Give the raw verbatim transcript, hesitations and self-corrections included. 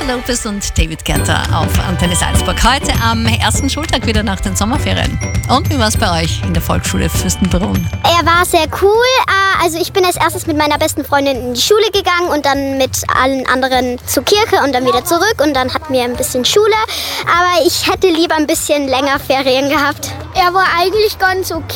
Jennifer Lopez und David Guetta auf Antenne Salzburg. Heute am ersten Schultag wieder nach den Sommerferien. Und wie war es bei euch in der Volksschule Fürstenbrunn? Er war sehr cool. Also ich bin als erstes mit meiner besten Freundin in die Schule gegangen und dann mit allen anderen zur Kirche und dann wieder zurück. Und dann hatten wir ein bisschen Schule. Aber ich hätte lieber ein bisschen länger Ferien gehabt. Er war eigentlich ganz okay.